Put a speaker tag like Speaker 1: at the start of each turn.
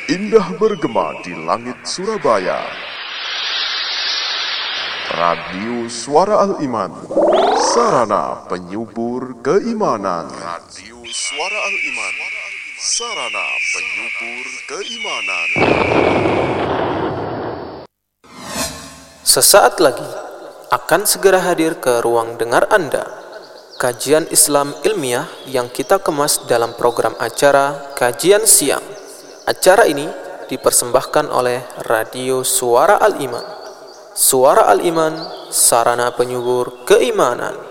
Speaker 1: Indah bergema di langit Surabaya. Radio Suara Al-Iman, sarana penyubur keimanan. Radio Suara Al-Iman, sarana penyubur keimanan.
Speaker 2: Sesaat lagi akan segera hadir ke ruang dengar Anda kajian Islam ilmiah yang kita kemas dalam program acara Kajian Siang. Acara ini dipersembahkan oleh Radio Suara Al-Iman. Suara Al-Iman, sarana penyubur keimanan.